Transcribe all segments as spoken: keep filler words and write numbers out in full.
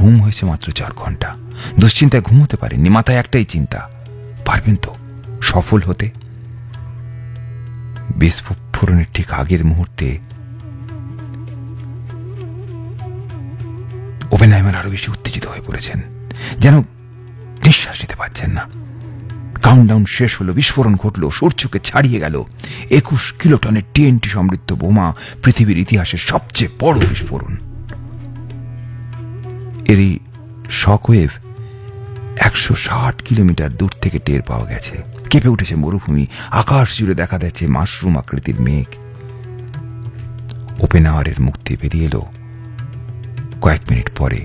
ঘুম হয়েছে মাত্র চার ঘন্টা। দুশ্চিন্তায় ঘুমোতে পারেননি। মাথায় একটাই চিন্তা, পারবেন তো সফল হতে? বিস্ফোরণের ঠিক আগের মুহূর্তে ওপেনহাইমার আরো বেশি উত্তেজিত হয়ে পড়েছেন, যেন নিঃশ্বাস নিতে পারছেন না। কাউন্টডাউন শেষ হলো, বিস্ফোরণ ঘটল, সূর্যকে ছাড়িয়ে গেল। একুশ কিলোটনের টিএনটি সমৃদ্ধ বোমা, পৃথিবীর ইতিহাসের সবচেয়ে বড় বিস্ফোরণ। এরই শকওয়েভ একশো ষাট কিলোমিটার দূর থেকে টের পাওয়া গেছে। কেঁপে উঠেছে মরুভূমি, আকাশ জুড়ে দেখা যাচ্ছে মাশরুম আকৃতির মেঘ। ওপেনহাওয়ারের মুক্তি বেরিয়ে এলো কয়েক মিনিট পরে।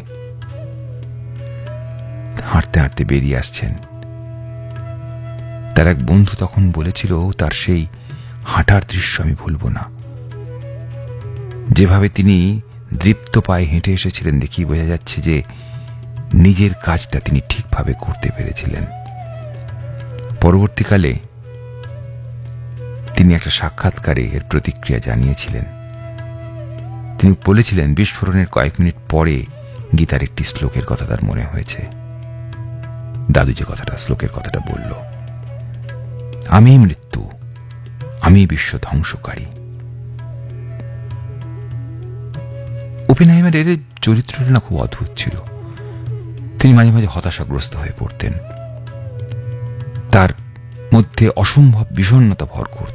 হাঁটতে হাঁটতে বেরিয়ে আসছেন। তার এক বন্ধু তখন বলেছিল, তার সেই হাঁটার দৃশ্য আমি ভুলব না। যেভাবে তিনি দৃপ্ত পায়ে হেঁটে এসেছিলেন, দেখি বোঝা যাচ্ছে যে নিজের কাজটা তিনি ঠিকভাবে করতে পেরেছিলেন। পরবর্তীকালে তিনি একটা সাক্ষাৎকারে এর প্রতিক্রিয়া জানিয়েছিলেন। তিনি বলেছিলেন, বিস্ফোরণের কয়েক মিনিট পরে গীতার একটি শ্লোকের কথা তার মনে হয়েছে। দাদু যে কথাটা শ্লোকের কথাটা বলল, আমি মৃত্যু, আমি বিশ্ব ধ্বংসকারী। ওপেনহাইমারের চরিত্রটা না খুব অদ্ভুত ছিল। তিনি মাঝে মাঝে হতাশাগ্রস্ত হয়ে পড়তেন। তার মধ্যে অসম্ভব বিষণ্ণতা ভর করত।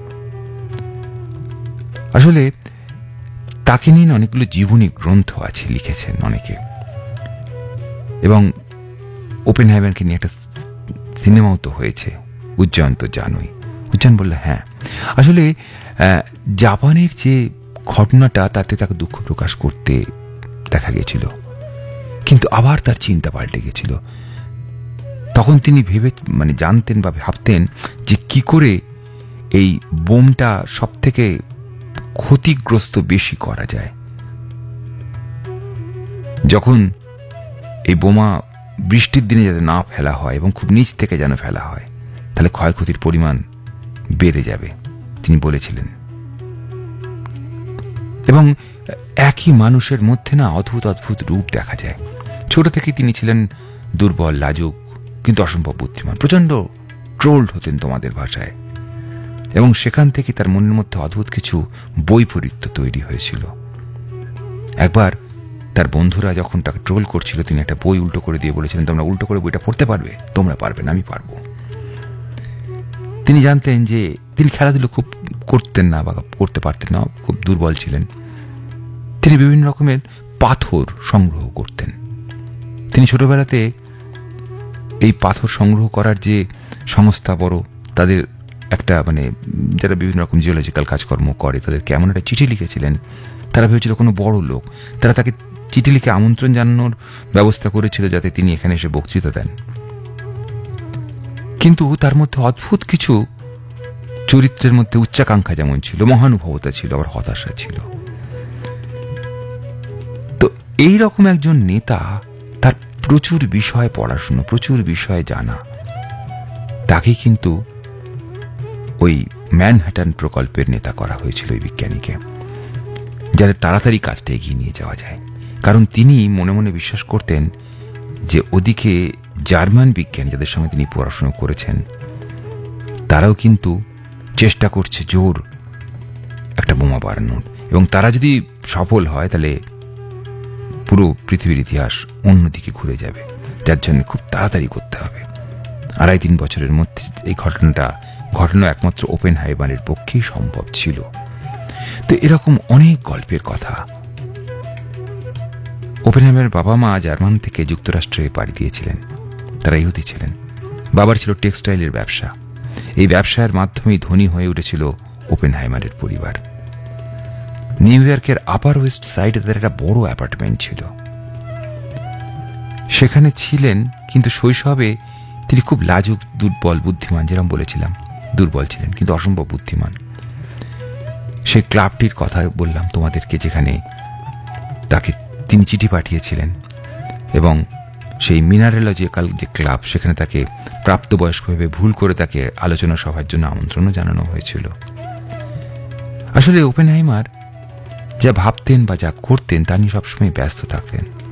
আসলে তাকে নিয়ে অনেকগুলো জীবনী গ্রন্থ আছে, লিখেছেন অনেকে, এবং ওপেনহাইমারকে নিয়ে একটা সিনেমাও তো হয়েছে। উজ্জয়ন তো জানোই। উজ্জয়ন বলল, হ্যাঁ, আসলে জাপানের যে ঘটনাটা, তাতে তাকে দুঃখ প্রকাশ করতে দেখা গেছিল, কিন্তু আবার তার চিন্তা পাল্টে গেছিল। তখন তিনি ভেবে মানে জানতেন বা ভাবতেন যে কি করে এই বোমটা সব থেকে ক্ষতিগ্রস্ত বেশি করা যায়। যখন এই বোমা বৃষ্টির দিনে যাতে না ফেলা হয় এবং খুব নিচ থেকে যেন ফেলা হয়, তাহলে ক্ষয়ক্ষতির পরিমাণ বেড়ে যাবে, তিনি বলেছিলেন। এবং একই মানুষের মধ্যে না অদ্ভুত অদ্ভুত রূপ দেখা যায়। ছোট থেকেই তিনি ছিলেন দুর্বল, লাজুক, কিন্তু অসম্ভব বুদ্ধিমান। প্রচন্ড ট্রোলড হতেন তোমাদের ভাষায়, এবং সেখান থেকে তার মনের মধ্যে অদ্ভুত কিছু বৈপরীত্য তৈরি হয়েছিল। একবার তার বন্ধুরা যখন তাকে ট্রোল করছিল, তিনি একটা বই উল্টো করে দিয়ে বলেছিলেন, তোমরা উল্টো করে বইটা পড়তে পারবে? তোমরা পারবে না, আমি পারবো। তিনি জানতেন যে তিনি খেলাধুলো খুব করতেন না বা করতে পারতেন না, খুব দুর্বল ছিলেন। তিনি বিভিন্ন রকমের পাথর সংগ্রহ করতেন। তিনি ছোটবেলাতে এই পাথর সংগ্রহ করার যে সংস্থা বড়, তাদের একটা মানে যারা বিভিন্ন রকম জিওলজিক্যাল কাজকর্ম করে, তাদেরকে এমন একটা চিঠি লিখেছিলেন। তারা ভেবেছিল কোনো বড় লোক, তারা তাকে চিঠি লিখে আমন্ত্রণ জানানোর ব্যবস্থা করেছিল যাতে তিনি এখানে এসে বক্তৃতা দেন। কিন্তু তার মধ্যে অদ্ভুত কিছু চরিত্রের মধ্যে উচ্চাকাঙ্ক্ষা যেমন ছিল, মহানুভবতা ছিল, আবার হতাশা ছিল। তো এই রকম একজন নেতা, তার প্রচুর বিষয় পড়াশুনো, প্রচুর বিষয় জানা, তাকে কিন্তু ওই ম্যানহাটন প্রকল্পের নেতা করা হয়েছিল, ওই বিজ্ঞানীকে, যাতে তাড়াতাড়ি কাজটা এগিয়ে নিয়ে যাওয়া যায়। কারণ তিনি মনে মনে বিশ্বাস করতেন যে ওদিকে জার্মান বিজ্ঞানী যাদের সঙ্গে তিনি পড়াশোনা করেছেন, তারাও কিন্তু চেষ্টা করছে জোর একটা বোমা বানানোর, এবং তারা যদি সফল হয় তাহলে পুরো পৃথিবীর ইতিহাস অন্যদিকে ঘুরে যাবে, যার জন্য খুব তাড়াতাড়ি করতে হবে। আড়াই তিন বছরের মধ্যে এই ঘটনাটা ঘটনা একমাত্র ওপেনহাইমারের পক্ষেই সম্ভব ছিল। তো এরকম অনেক গল্পের কথা। ওপেনহাইমারের বাবা মা জার্মান থেকে যুক্তরাষ্ট্রে পাড়ি দিয়েছিলেন। তারা ইহুদি ছিলেন। বাবার ছিল টেক্সটাইলের ব্যবসা। এই ব্যবসার মাধ্যমেই ধনী হয়ে উঠেছিল ওপেনহাইমারের পরিবার। নিউ ইয়র্কের আপার ওয়েস্ট সাইডে তাদের একটা বড় অ্যাপার্টমেন্ট ছিল। সেখানে ছিলেন, কিন্তু শৈশবে তিনি খুব লাজুক, দুর্বল, বুদ্ধিমান, যেরকম বলেছিলাম দুর্বল ছিলেন, কিন্তু অসম্ভব বুদ্ধিমান। সেই ক্লাবটির কথা বললাম তোমাদেরকে, যেখানে তাকে তিনি চিঠি পাঠিয়েছিলেন, এবং সেই মিনারেলজিক্যাল যে ক্লাব, সেখানে তাকে প্রাপ্তবয়স্ক ভেবে ভুল করে তাকে আলোচনা সভার জন্য আমন্ত্রণও জানানো হয়েছিল। আসলে ওপেনহাইমার যা ভাবতেন বা যা করতেন তা নিয়ে সবসময় ব্যস্ত থাকতেন।